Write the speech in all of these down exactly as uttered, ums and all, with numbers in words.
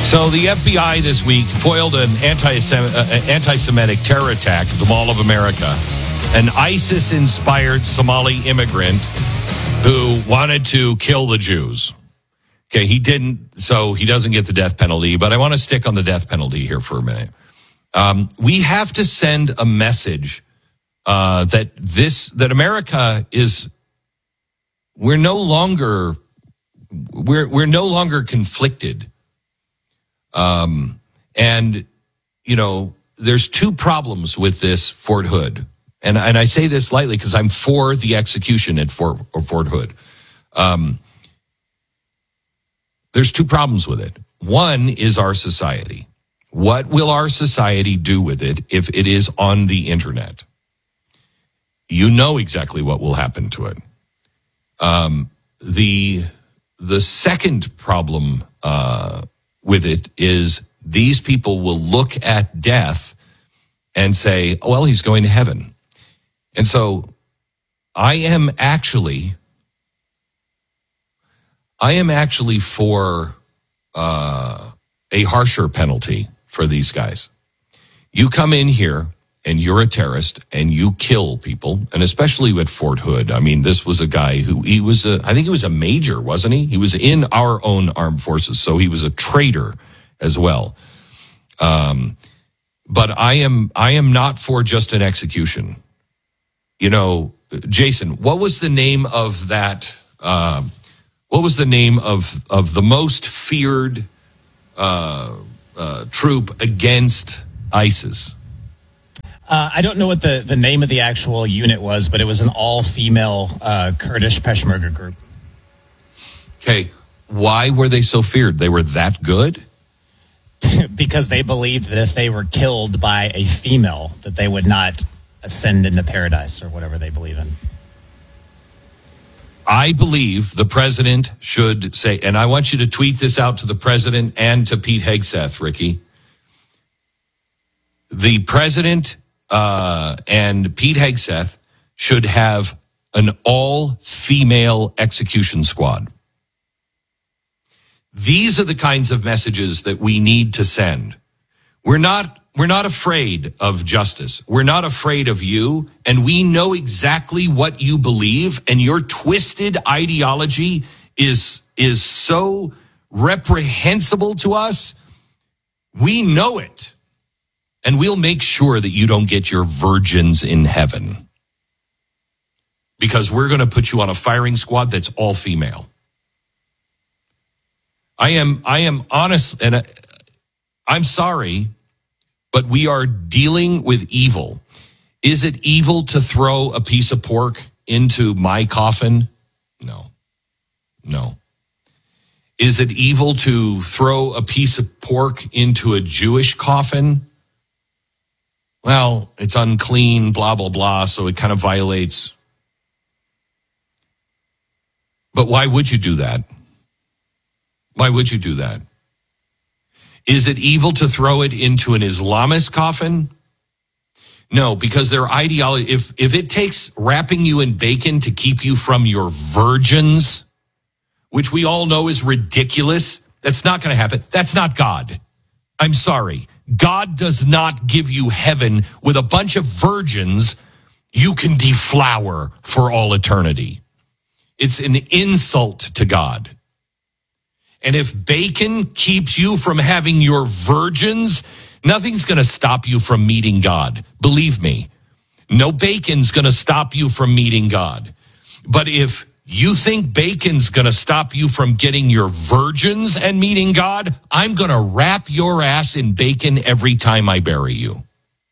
So the F B I this week foiled an anti-Sem- uh, anti-Semitic terror attack at the Mall of America. An ISIS-inspired Somali immigrant who wanted to kill the Jews. Okay, he didn't, so he doesn't get the death penalty, but I want to stick on the death penalty here for a minute. Um, we have to send a message uh, that this, that America is, we're no longer, we're, we're no longer conflicted. Um, and, you know, there's two problems with this Fort Hood. And, and I say this lightly because I'm for the execution at Fort, or Fort Hood. Um, there's two problems with it. One is our society. What will our society do with it if it is on the internet? You know exactly what will happen to it. Um, the, the second problem, uh, with it is these people will look at death and say, well, he's going to heaven. And so I am actually, I am actually for uh, a harsher penalty for these guys. You come in here and you're a terrorist and you kill people, and especially with Fort Hood. I mean, this was a guy who, he was a, I think he was a major, wasn't he? He was in our own armed forces, so he was a traitor as well. Um, but I am, I am not for just an execution. You know, Jason, what was the name of that, uh, what was the name of, of the most feared uh, uh, troop against ISIS? Uh, I don't know what the, the name of the actual unit was, but it was an all-female uh, Kurdish Peshmerga group. Okay, why were they so feared? They were that good? Because they believed that if they were killed by a female, that they would not ascend into paradise or whatever they believe in. I believe the president should say, and I want you to tweet this out to the president and to Pete Hegseth, Ricky. The president uh, and Pete Hegseth should have an all-female execution squad. These are the kinds of messages that we need to send. We're not We're not afraid of justice. We're not afraid of you. And we know exactly what you believe. And your twisted ideology is, is so reprehensible to us. We know it. And we'll make sure that you don't get your virgins in heaven. Because we're going to put you on a firing squad that's all female. I am, I am honest, and I, I'm sorry, but we are dealing with evil. Is it evil to throw a piece of pork into my coffin? No. No. Is it evil to throw a piece of pork into a Jewish coffin? Well, it's unclean, blah, blah, blah, so it kind of violates. But why would you do that? Why would you do that? Is it evil to throw it into an Islamist coffin? No, because their ideology, if, if it takes wrapping you in bacon to keep you from your virgins, which we all know is ridiculous, that's not going to happen. That's not God. I'm sorry. God does not give you heaven with a bunch of virgins you can deflower for all eternity. It's an insult to God. And if bacon keeps you from having your virgins, nothing's going to stop you from meeting God. Believe me, no bacon's going to stop you from meeting God. But if you think bacon's going to stop you from getting your virgins and meeting God, I'm going to wrap your ass in bacon every time I bury you.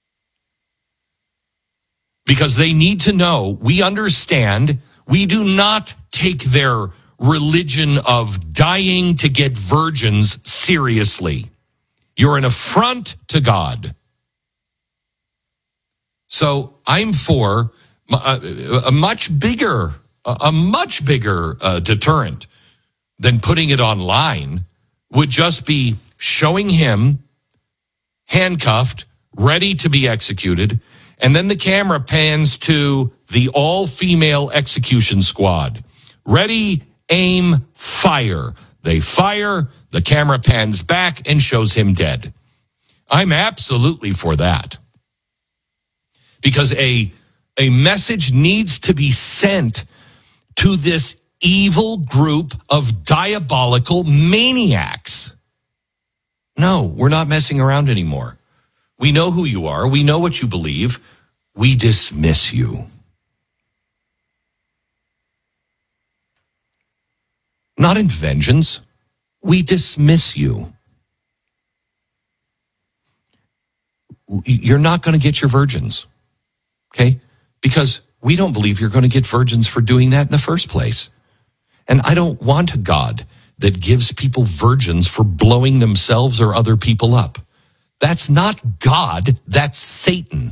Because they need to know, we understand, we do not take their religion of dying to get virgins seriously. You're an affront to God. So I'm for a, a much bigger, a much bigger uh, deterrent than putting it online would just be showing him handcuffed, ready to be executed, and then the camera pans to the all-female execution squad. Ready, aim, fire. They fire, the camera pans back and shows him dead. I'm absolutely for that. Because a, a message needs to be sent to this evil group of diabolical maniacs. No, we're not messing around anymore. We know who you are. We know what you believe. We dismiss you. Not in vengeance. We dismiss you. You're not going to get your virgins, okay? Because we don't believe you're going to get virgins for doing that in the first place. And I don't want a God that gives people virgins for blowing themselves or other people up. That's not God, that's Satan.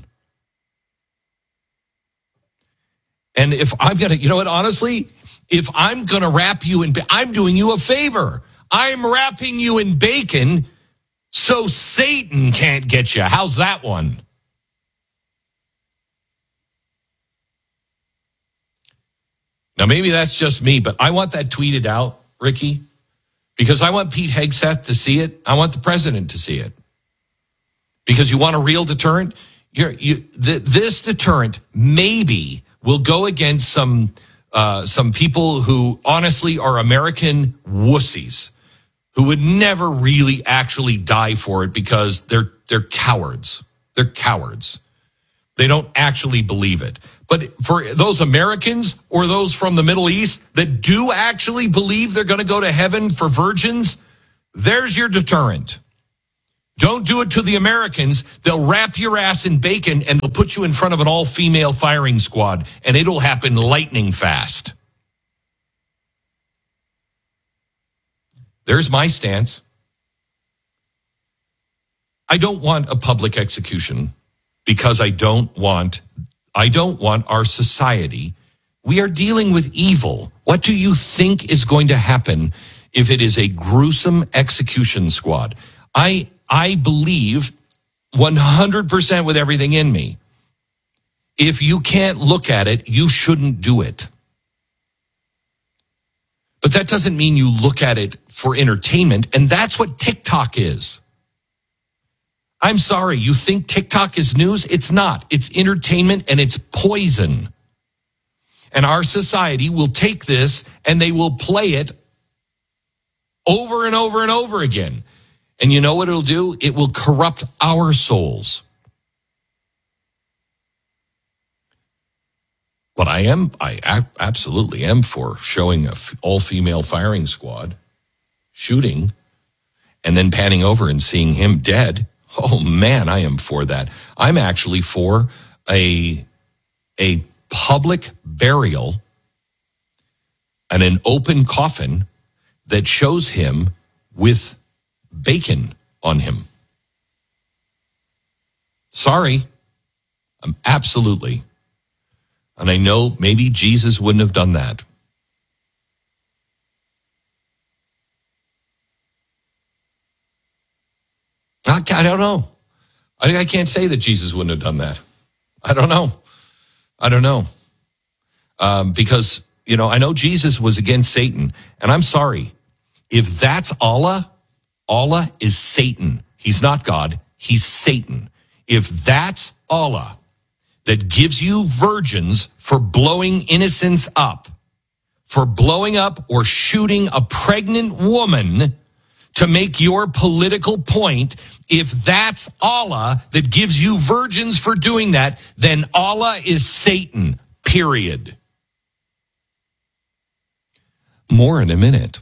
And if I'm going to, you know what, honestly, if I'm going to wrap you in, I'm doing you a favor. I'm wrapping you in bacon so Satan can't get you. How's that one? Now, maybe that's just me, but I want that tweeted out, Ricky, because I want Pete Hegseth to see it. I want the president to see it. Because you want a real deterrent? You're, you, th- this deterrent maybe will go against some uh, some people who honestly are American wussies, who would never really actually die for it because they're they're cowards. They're cowards. They don't actually believe it. But for those Americans or those from the Middle East that do actually believe they're going to go to heaven for virgins, there's your deterrent. Don't do it to the Americans. They'll wrap your ass in bacon and they'll put you in front of an all-female firing squad, and it'll happen lightning fast. There's my stance. I don't want a public execution because I don't want I don't want our society. We are dealing with evil. What do you think is going to happen if it is a gruesome execution squad? I I believe one hundred percent with everything in me. If you can't look at it, you shouldn't do it. But that doesn't mean you look at it for entertainment, and that's what TikTok is. I'm sorry, you think TikTok is news? It's not. It's entertainment, and it's poison. And our society will take this, and they will play it over and over and over again. And you know what it'll do? It will corrupt our souls. But I am, I absolutely am for showing an all-female firing squad shooting and then panning over and seeing him dead. Oh, man, I am for that. I'm actually for a, a public burial and an open coffin that shows him with bacon on him. Sorry. I'm absolutely. And I know maybe Jesus wouldn't have done that. I, I don't know. I, I can't say that Jesus wouldn't have done that. I don't know. I don't know. Um, because, you know, I know Jesus was against Satan. And I'm sorry. If that's Allah, Allah is Satan. He's not God. He's Satan. If that's Allah that gives you virgins for blowing innocents up, for blowing up or shooting a pregnant woman to make your political point, if that's Allah that gives you virgins for doing that, then Allah is Satan, period. More in a minute.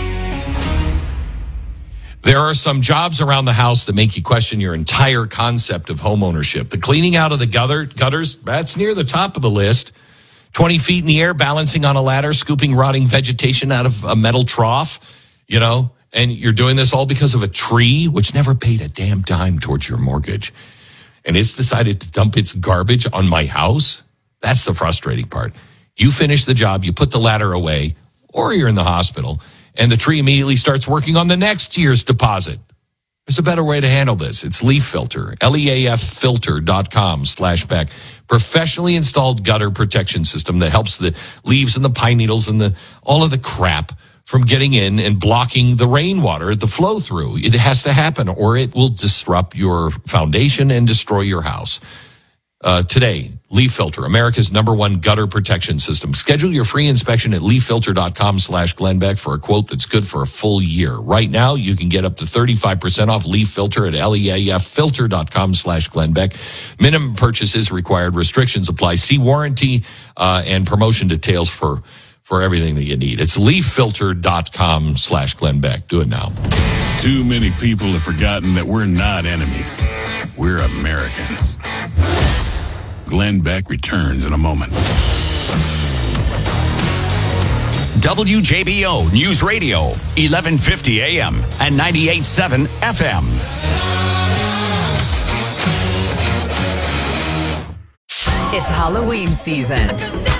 There are some jobs around the house that make you question your entire concept of home ownership. The cleaning out of the gutter, gutters, that's near the top of the list. twenty feet in the air, balancing on a ladder, scooping rotting vegetation out of a metal trough, you know, and you're doing this all because of a tree, which never paid a damn dime towards your mortgage. And it's decided to dump its garbage on my house. That's the frustrating part. You finish the job, you put the ladder away, or you're in the hospital, and the tree immediately starts working on the next year's deposit. There's a better way to handle this. It's Leaf Filter, L E A F filter dot com slash back. Professionally installed gutter protection system that helps the leaves and the pine needles and the all of the crap from getting in and blocking the rainwater, the flow through. It has to happen or it will disrupt your foundation and destroy your house. Uh, today, Leaf Filter, America's number one gutter protection system. Schedule your free inspection at leaffilter.com slash Glenn Beck for a quote that's good for a full year. Right now, you can get up to thirty-five percent off Leaf Filter at leaffilter.com slash Glenn Beck. Minimum purchases required. Restrictions apply. See warranty uh, and promotion details for, for everything that you need. It's leaffilter.com slash Glenn Beck. Do it now. Too many people have forgotten that we're not enemies. We're Americans. Glenn Beck returns in a moment. W J B O News Radio, eleven fifty A M and ninety-eight point seven F M. It's Halloween season.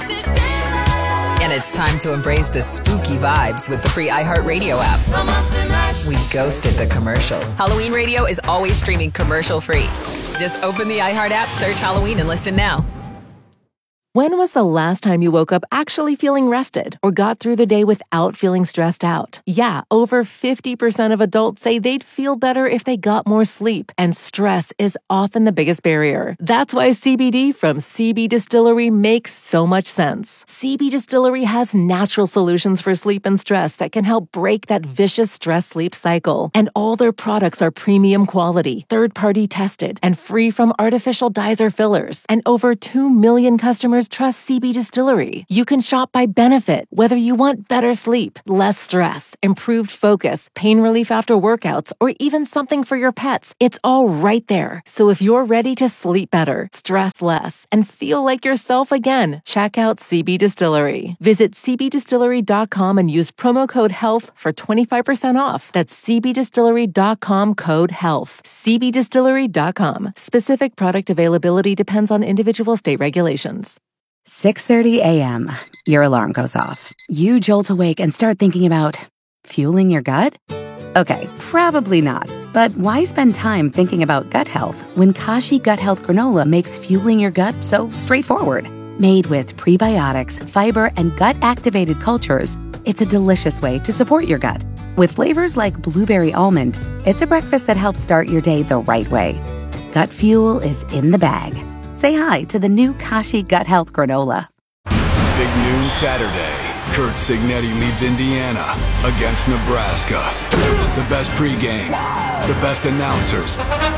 And it's time to embrace the spooky vibes with the free iHeartRadio app. We ghosted the commercials. Halloween Radio is always streaming commercial free. Just open the iHeart app, search Halloween, and listen now. When was the last time you woke up actually feeling rested or got through the day without feeling stressed out? Yeah, over fifty percent of adults say they'd feel better if they got more sleep, and stress is often the biggest barrier. That's why C B D from C B Distillery makes so much sense. C B Distillery has natural solutions for sleep and stress that can help break that vicious stress-sleep cycle. And all their products are premium quality, third-party tested, and free from artificial dyes or fillers. And over two million customers trust C B Distillery. You can shop by benefit, whether you want better sleep, less stress, improved focus, pain relief after workouts, or even something for your pets. It's all right there. So if you're ready to sleep better, stress less, and feel like yourself again, check out C B Distillery. Visit c b distillery dot com and use promo code HEALTH for twenty-five percent off. That's c b distillery dot com code HEALTH. c b distillery dot com. Specific product availability depends on individual state regulations. six thirty a.m. Your alarm goes off. You jolt awake and start thinking about fueling your gut? Okay, probably not. But why spend time thinking about gut health when Kashi Gut Health Granola makes fueling your gut so straightforward? Made with prebiotics, fiber, and gut-activated cultures, it's a delicious way to support your gut. With flavors like blueberry almond, it's a breakfast that helps start your day the right way. Gut fuel is in the bag. Say hi to the new Kashi Gut Health Granola. Big noon Saturday. Kurt Signetti leads Indiana against Nebraska. The best pregame, the best announcers.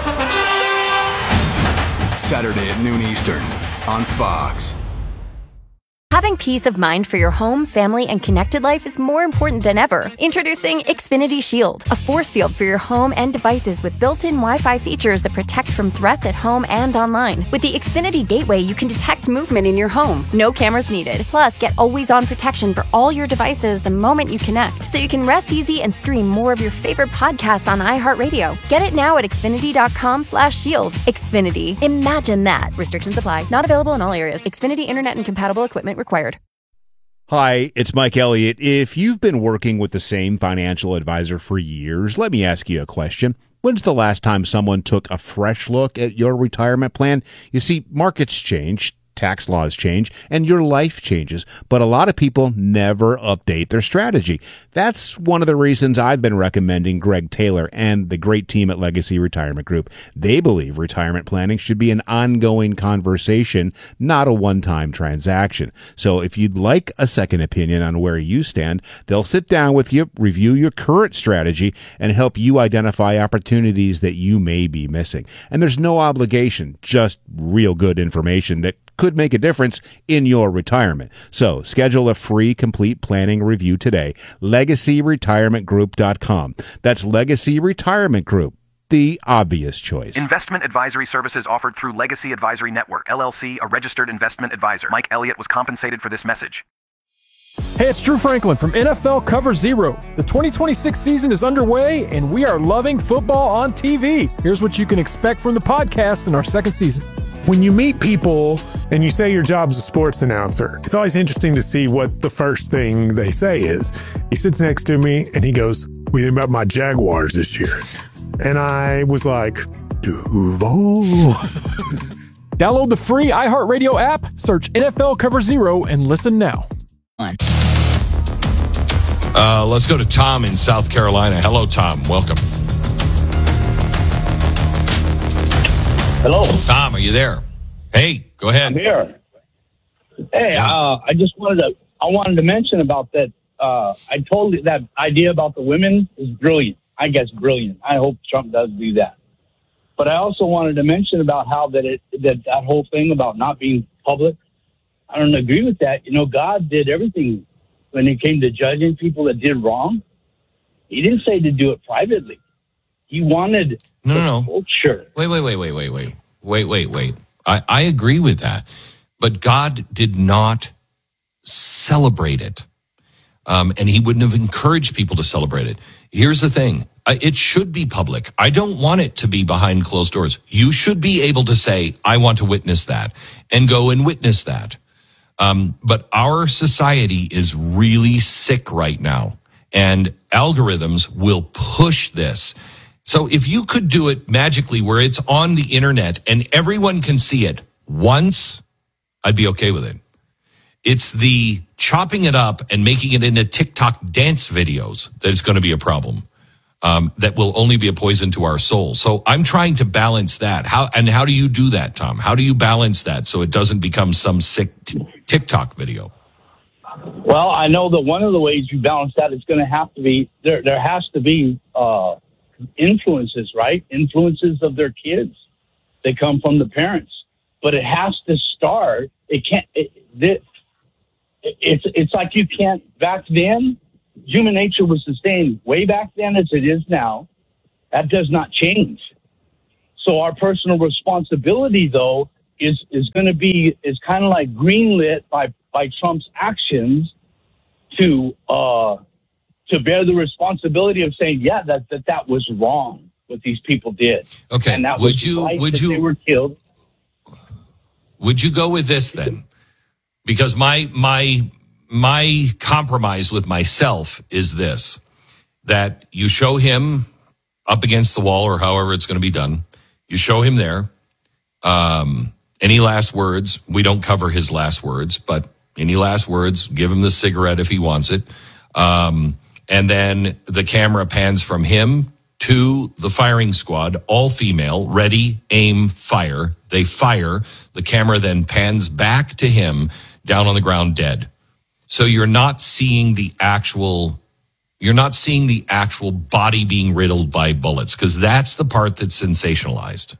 Saturday at noon Eastern on Fox. Having peace of mind for your home, family, and connected life is more important than ever. Introducing Xfinity Shield, a force field for your home and devices with built-in Wi-Fi features that protect from threats at home and online. With the Xfinity Gateway, you can detect movement in your home. No cameras needed. Plus, get always-on protection for all your devices the moment you connect, so you can rest easy and stream more of your favorite podcasts on iHeartRadio. Get it now at xfinity.com slash shield. Xfinity. Imagine that. Restrictions apply. Not available in all areas. Xfinity Internet and compatible equipment required. Hi, it's Mike Elliott. If you've been working with the same financial advisor for years, let me ask you a question. When's the last time someone took a fresh look at your retirement plan? You see, markets change, tax laws change, and your life changes, but a lot of people never update their strategy. That's one of the reasons I've been recommending Greg Taylor and the great team at Legacy Retirement Group. They believe retirement planning should be an ongoing conversation, not a one-time transaction. So if you'd like a second opinion on where you stand, they'll sit down with you, review your current strategy, and help you identify opportunities that you may be missing. And there's no obligation, just real good information that could make a difference in your retirement. So schedule a free complete planning review today. legacy retirement group dot com. That's Legacy Retirement Group, the obvious choice. Investment advisory services offered through Legacy Advisory Network, L L C, a registered investment advisor. Mike Elliott was compensated for this message. Hey, it's Drew Franklin from N F L Cover Zero. The twenty twenty-six season is underway, and we are loving football on T V. Here's what you can expect from the podcast in our second season. When you meet people and you say your job's a sports announcer, it's always interesting to see what the first thing they say is. He sits next to me and he goes, "What do you think about my Jaguars this year?" And I was like, Duval. Download the free iHeartRadio app, search N F L Cover Zero, and listen now. Uh, Uh, let's go to Tom in South Carolina. Hello, Tom. Welcome. Hello. Tom, are you there? Hey, go ahead. I'm here. Hey, Yeah. uh, I just wanted to, I wanted to mention about that. Uh, I told you that idea about the women is brilliant. I guess brilliant. I hope Trump does do that. But I also wanted to mention about how that it, that, that whole thing about not being public, I don't agree with that. You know, God did everything when it came to judging people that did wrong. He didn't say to do it privately. He wanted No, no, no. culture. Wait, wait, wait, wait, wait, wait. Wait, wait, wait. I, I agree with that. But God did not celebrate it. Um, and he wouldn't have encouraged people to celebrate it. Here's the thing. Uh, it should be public. I don't want it to be behind closed doors. You should be able to say, I want to witness that, and go and witness that. Um, but our society is really sick right now, and algorithms will push this. So if you could do it magically where it's on the internet and everyone can see it once, I'd be okay with it. It's the chopping it up and making it into TikTok dance videos that is going to be a problem. Um, that will only be a poison to our soul. So I'm trying to balance that. How and how do you do that, Tom? How do you balance that so it doesn't become some sick t- TikTok video? Well, I know that one of the ways you balance that is going to have to be there. There has to be uh, influences, right? Influences of their kids. They come from the parents, but it has to start. It can't. It, it, it's it's like you can't. Back then, human nature was the same way back then as it is now. That does not change. So our personal responsibility, though, is is going to be is kind of like greenlit by by Trump's actions to uh, to bear the responsibility of saying, yeah, that that that was wrong what these people did. Okay, and that would was you right would that you they were killed? Would you go with this then? Because my my my compromise with myself is this: that you show him up against the wall, or however it's going to be done. You show him there. Um, any last words? We don't cover his last words, but any last words? Give him the cigarette if he wants it. Um, and then the camera pans from him to the firing squad, all female, ready, aim, fire. They fire. The camera then pans back to him down on the ground dead. So you're not seeing the actual, you're not seeing the actual body being riddled by bullets, because that's the part that's sensationalized.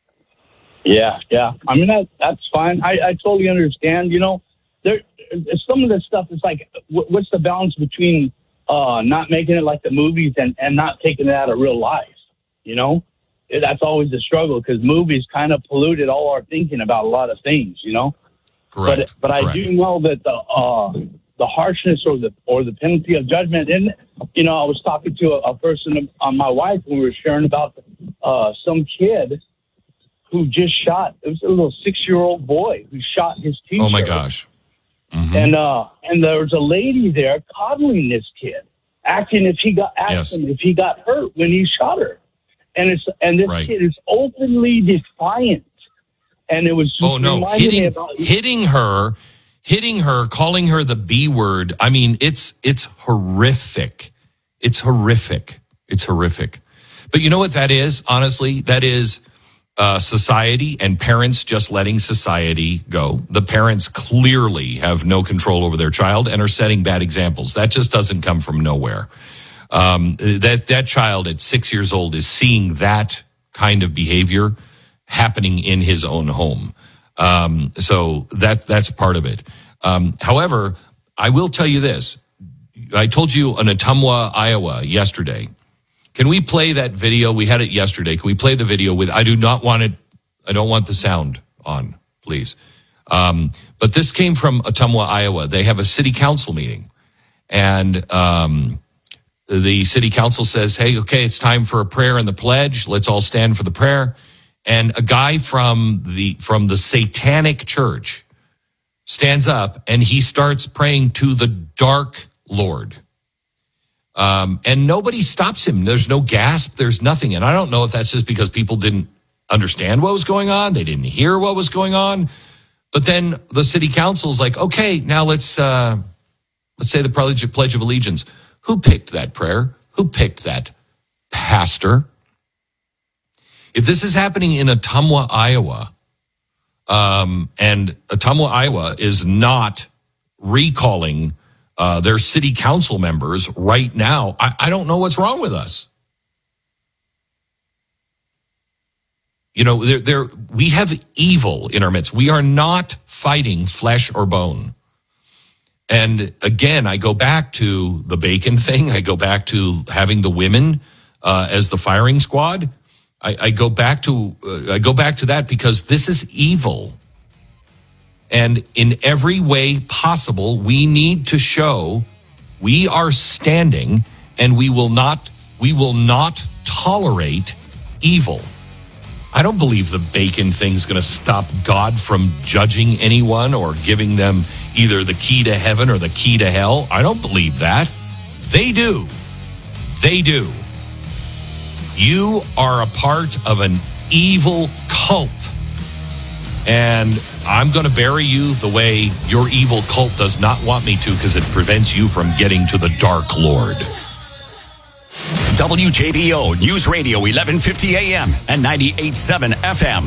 Yeah, yeah. I mean, that, that's fine. I, I totally understand. You know, there some of this stuff is like, what's the balance between uh, not making it like the movies and, and not taking it out of real life? You know, that's always a struggle, because movies kind of polluted all our thinking about a lot of things, you know? Correct. But, but I do know that the uh, the harshness or the or the penalty of judgment, and, you know, I was talking to a, a person on my wife when we were sharing about uh, some kid who just shot, it was a little six-year-old boy who shot his teacher. Oh, my gosh. Mm-hmm. And uh, and there was a lady there coddling this kid, acting if he got asking Yes. him if he got hurt when he shot her, and it's and this Right. kid is openly defiant, and it was just Oh no, reminding me hitting about hitting her, hitting her, calling her the B word. I mean, it's it's horrific. It's horrific. It's horrific. But you know what that is? Honestly, that is uh, society and parents just letting society go. The parents clearly have no control over their child and are setting bad examples. That just doesn't come from nowhere. Um, that that child at six years old is seeing that kind of behavior happening in his own home. Um, so that that's part of it. Um, however, I will tell you this. I told you in Ottumwa, Iowa yesterday. Can we play that video? We had it yesterday. Can we play the video with, I do not want it, I don't want the sound on, please. Um, but this came from Ottumwa, Iowa. They have a city council meeting. And um, the city council says, hey, okay, it's time for a prayer and the pledge. Let's all stand for the prayer. And a guy from the from the Satanic Church stands up and he starts praying to the Dark Lord. Um, and nobody stops him. There's no gasp. There's nothing. And I don't know if that's just because people didn't understand what was going on. They didn't hear what was going on. But then the city council's like, okay, now let's uh, let's say the Pledge of Allegiance. Who picked that prayer? Who picked that pastor? If this is happening in Ottumwa, Iowa, um, and Ottumwa, Iowa is not recalling uh, their city council members right now, I, I don't know what's wrong with us. You know, there, there, we have evil in our midst. We are not fighting flesh or bone. And again, I go back to the bacon thing. I go back to having the women uh, as the firing squad. I, I go back to uh, I go back to that because this is evil. And in every way possible, we need to show we are standing, and we will not we will not tolerate evil. I don't believe the bacon thing's going to stop God from judging anyone or giving them either the key to heaven or the key to hell. I don't believe that. They do. They do. You are a part of an evil cult. And I'm going to bury you the way your evil cult does not want me to, because it prevents you from getting to the Dark Lord. W J B O News Radio eleven fifty A M and ninety-eight point seven F M.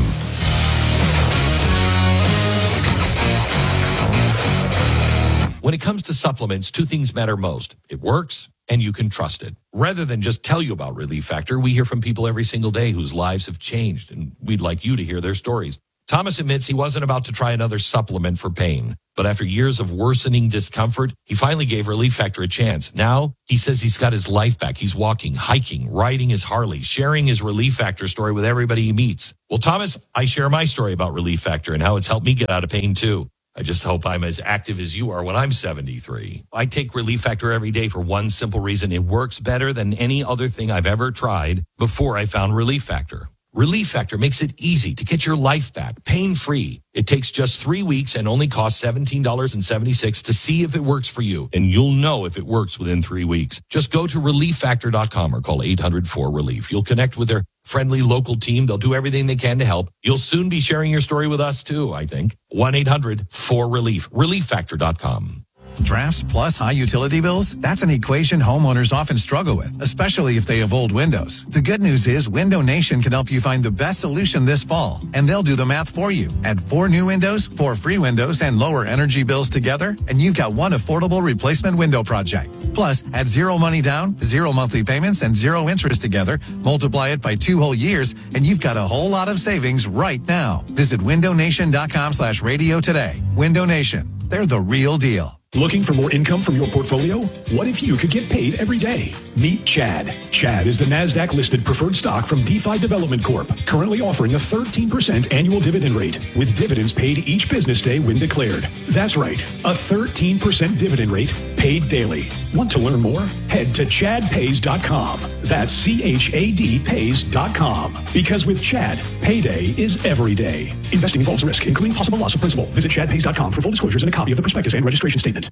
When it comes to supplements, two things matter most. It works, and you can trust it. Rather than just tell you about Relief Factor, we hear from people every single day whose lives have changed, and we'd like you to hear their stories. Thomas admits he wasn't about to try another supplement for pain, but after years of worsening discomfort, he finally gave Relief Factor a chance. Now, he says he's got his life back. He's walking, hiking, riding his Harley, sharing his Relief Factor story with everybody he meets. Well, Thomas, I share my story about Relief Factor and how it's helped me get out of pain, too. I just hope I'm as active as you are when I'm seventy-three. I take Relief Factor every day for one simple reason. It works better than any other thing I've ever tried before I found Relief Factor. Relief Factor makes it easy to get your life back, pain-free. It takes just three weeks and only costs seventeen dollars and seventy-six cents to see if it works for you. And you'll know if it works within three weeks. Just go to relief factor dot com or call eight hundred four relief. You'll connect with their friendly local team. They'll do everything they can to help. You'll soon be sharing your story with us too, I think. one eight hundred four relief. relief factor dot com. Drafts plus high utility bills? That's an equation homeowners often struggle with, especially if they have old windows. The good news is Window Nation can help you find the best solution this fall, and they'll do the math for you. Add four new windows, four free windows, and lower energy bills together, and you've got one affordable replacement window project. Plus, add zero money down, zero monthly payments, and zero interest together. Multiply it by two whole years, and you've got a whole lot of savings right now. Visit window nation dot com slash radio today. Window Nation. They're the real deal. Looking for more income from your portfolio? What if you could get paid every day? Meet Chad. Chad is the NASDAQ-listed preferred stock from DeFi Development Corp, currently offering a thirteen percent annual dividend rate, with dividends paid each business day when declared. That's right, a thirteen percent dividend rate paid daily. Want to learn more? Head to chad pays dot com. That's C H A D pays dot com. Because with Chad, payday is every day. Investing involves risk, including possible loss of principal. Visit chad pays dot com for full disclosures and a copy of the prospectus and registration statement.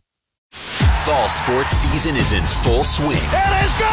Fall sports season is in full swing. It is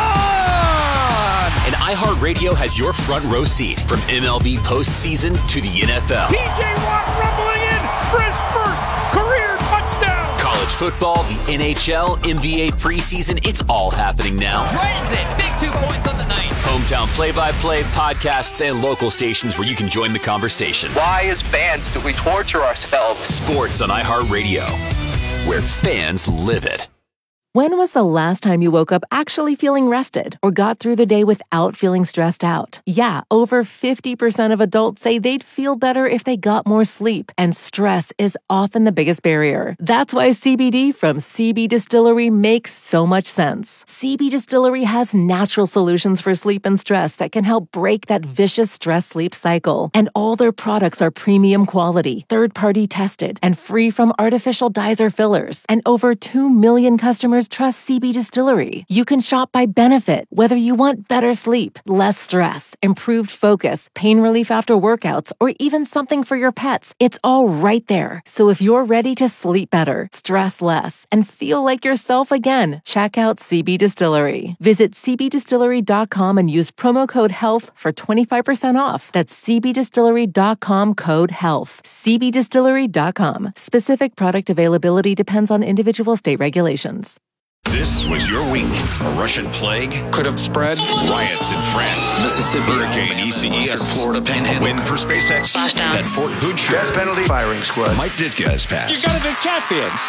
gone! And iHeartRadio has your front row seat from M L B postseason to the N F L. P J Watt rumbling in for his first career touchdown. College football, the N H L, N B A preseason, it's all happening now. Dragons in, big two points on the night. Hometown play-by-play, podcasts, and local stations where you can join the conversation. Why, as fans, do we torture ourselves? Sports on iHeartRadio, where fans live it. When was the last time you woke up actually feeling rested or got through the day without feeling stressed out? Yeah, over fifty percent of adults say they'd feel better if they got more sleep, and stress is often the biggest barrier. That's why C B D from C B Distillery makes so much sense. C B Distillery has natural solutions for sleep and stress that can help break that vicious stress-sleep cycle. And all their products are premium quality, third-party tested, and free from artificial dyes or fillers. And over two million customers trust C B Distillery. You can shop by benefit, whether you want better sleep, less stress, improved focus, pain relief after workouts, or even something for your pets. It's all right there. So if you're ready to sleep better, stress less, and feel like yourself again, check out C B Distillery. Visit c b distillery dot com and use promo code HEALTH for twenty-five percent off. That's c b distillery dot com code HEALTH. c b distillery dot com. Specific product availability depends on individual state regulations. This was your week. A Russian plague could have spread. Riots in France. Mississippi. Hurricane E C E S. Florida Panhandle. Win for SpaceX. That Fort Hood show. Death penalty. Firing squad. Mike Ditka has passed. You gotta be champions.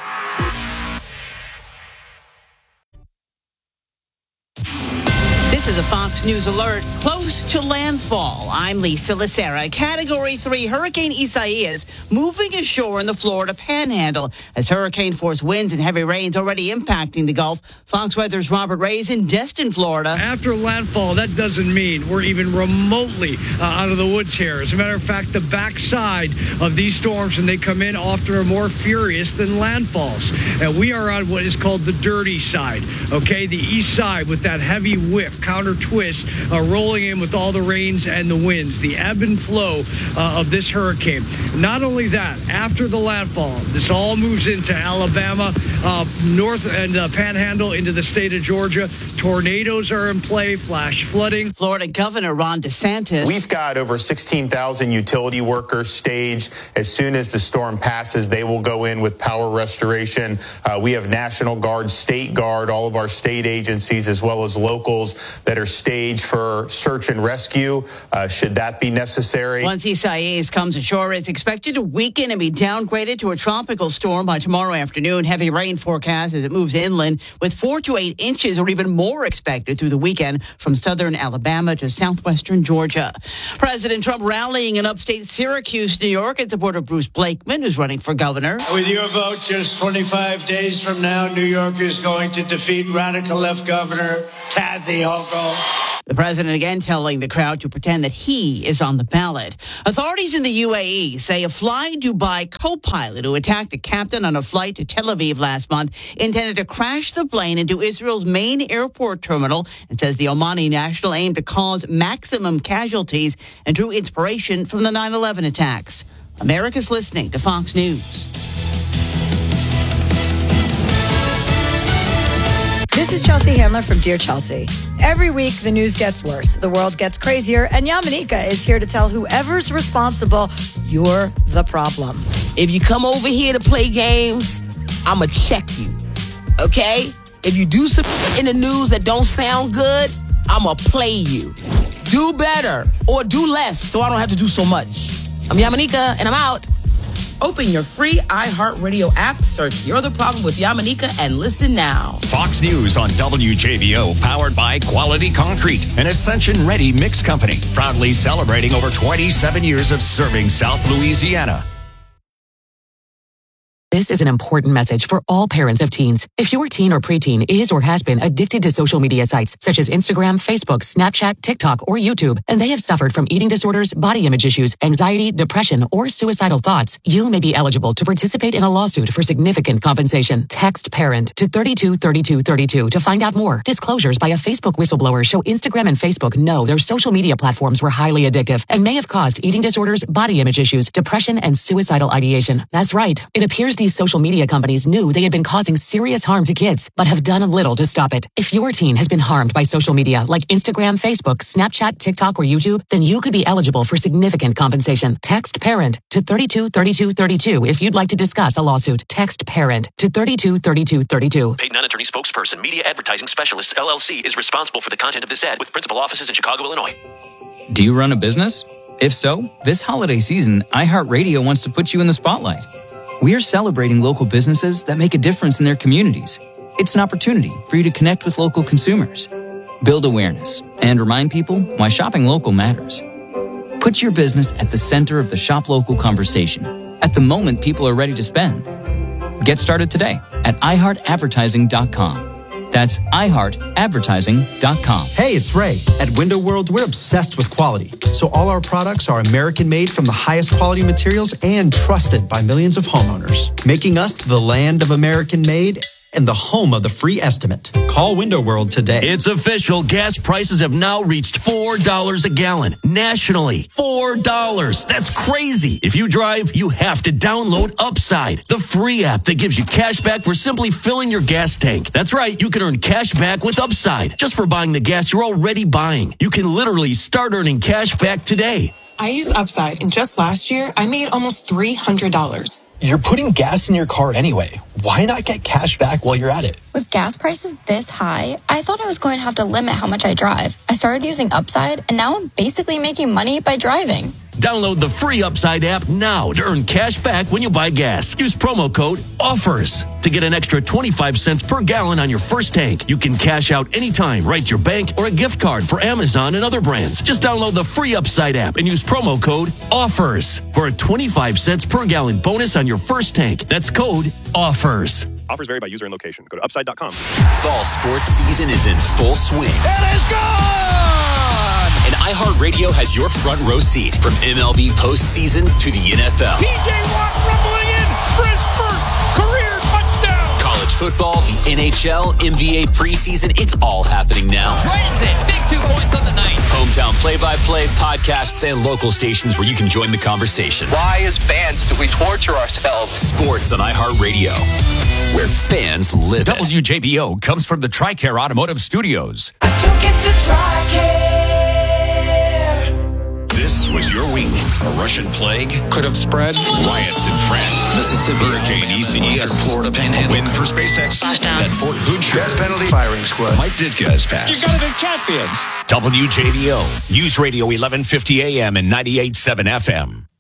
This is a Fox News alert. Close to landfall. I'm Lisa Lacera. Category three Hurricane Isaias moving ashore in the Florida Panhandle as hurricane-force winds and heavy rains already impacting the Gulf. Fox Weather's Robert Ray's in Destin, Florida. After landfall, that doesn't mean we're even remotely uh, out of the woods here. As a matter of fact, the backside of these storms, when they come in, often are more furious than landfalls. And we are on what is called the dirty side, okay? The east side with that heavy whip, counter twist, uh, rolling in with all the rains and the winds, the ebb and flow uh, of this hurricane. Not only that, after the landfall, this all moves into Alabama, uh, north and uh, Panhandle into the state of Georgia. Tornadoes are in play, flash flooding. Florida Governor Ron DeSantis. We've got over sixteen thousand utility workers staged. As soon as the storm passes, they will go in with power restoration. Uh, we have National Guard, State Guard, all of our state agencies, as well as locals that are staged for search and rescue, uh, should that be necessary. Once Isaias comes ashore, it's expected to weaken and be downgraded to a tropical storm by tomorrow afternoon. Heavy rain forecast as it moves inland, with four to eight inches or even more expected through the weekend from southern Alabama to southwestern Georgia. President Trump rallying in upstate Syracuse, New York, in support of Bruce Blakeman, who's running for governor. With your vote, just twenty-five days from now, New York is going to defeat radical left governor Kathy Hochul. The president again telling the crowd to pretend that he is on the ballot. Authorities in the U A E say a Fly Dubai co-pilot who attacked a captain on a flight to Tel Aviv last month intended to crash the plane into Israel's main airport terminal, and says the Omani national aimed to cause maximum casualties and drew inspiration from the nine eleven attacks. America's listening to Fox News. This is Chelsea Handler from Dear Chelsea. Every week, the news gets worse, the world gets crazier, and Yamanika is here to tell whoever's responsible, you're the problem. If you come over here to play games, I'ma check you, okay? If you do some in the news that don't sound good, I'ma play you. Do better or do less so I don't have to do so much. I'm Yamanika, and I'm out. Open your free iHeartRadio app, search You're the Problem with Yamanika, and listen now. Fox News on W J B O, powered by Quality Concrete, an Ascension-ready mix company, proudly celebrating over twenty-seven years of serving South Louisiana. This is an important message for all parents of teens. If your teen or preteen is or has been addicted to social media sites such as Instagram, Facebook, Snapchat, TikTok, or YouTube, and they have suffered from eating disorders, body image issues, anxiety, depression, or suicidal thoughts, you may be eligible to participate in a lawsuit for significant compensation. Text PARENT to thirty-two thirty-two thirty-two to find out more. Disclosures by a Facebook whistleblower show Instagram and Facebook know their social media platforms were highly addictive and may have caused eating disorders, body image issues, depression, and suicidal ideation. That's right. It appears these social media companies knew they had been causing serious harm to kids, but have done little to stop it. If your teen has been harmed by social media like Instagram, Facebook, Snapchat, TikTok, or YouTube, then you could be eligible for significant compensation. Text PARENT to thirty-two thirty-two thirty-two if you'd like to discuss a lawsuit. Text PARENT to thirty-two thirty-two thirty-two. Paid non-attorney spokesperson, Media Advertising Specialists, L L C, is responsible for the content of this ad with principal offices in Chicago, Illinois. Do you run a business? If so, this holiday season, iHeartRadio wants to put you in the spotlight. We are celebrating local businesses that make a difference in their communities. It's an opportunity for you to connect with local consumers, build awareness, and remind people why shopping local matters. Put your business at the center of the shop local conversation at the moment people are ready to spend. Get started today at i heart advertising dot com. That's i heart advertising dot com. Hey, it's Ray. At Window World, we're obsessed with quality. So all our products are American-made from the highest quality materials and trusted by millions of homeowners, making us the land of American-made and the home of the free estimate. Call Window World today. It's official. Gas prices have now reached four dollars a gallon nationally. four dollars. That's crazy. If you drive, you have to download Upside, the free app that gives you cash back for simply filling your gas tank. That's right. You can earn cash back with Upside just for buying the gas you're already buying. You can literally start earning cash back today. I use Upside, and just last year, I made almost three hundred dollars. You're putting gas in your car anyway. Why not get cash back while you're at it? With gas prices this high, I thought I was going to have to limit how much I drive. I started using Upside, and now I'm basically making money by driving. Download the free Upside app now to earn cash back when you buy gas. Use promo code OFFERS to get an extra twenty-five cents per gallon on your first tank. You can cash out anytime, right to your bank, or a gift card for Amazon and other brands. Just download the free Upside app and use promo code OFFERS for a twenty-five cents per gallon bonus on your first tank. That's code OFFERS. Offers vary by user and location. Go to upside dot com. Fall sports season is in full swing. It is gone! And iHeartRadio has your front row seat from M L B postseason to the N F L. T J Watt rumbling in for his first career touchdown. College football, the N H L, N B A preseason, it's all happening now. Drayton's in. Big two points on the night. Hometown play-by-play, podcasts, and local stations where you can join the conversation. Why, as fans, do we torture ourselves? Sports on iHeartRadio, where fans live. W J B O comes from the TRICARE Automotive Studios. I took it to TRICARE. This was your week. A Russian plague could have spread. Riots in France. Mississippi. Hurricane E C E S. Florida Panhandle. Win for SpaceX. At Fort Hood. Death penalty. Firing squad. Mike Ditka has passed. You gotta be champions. W J B O. News Radio eleven fifty A M and ninety-eight point seven F M.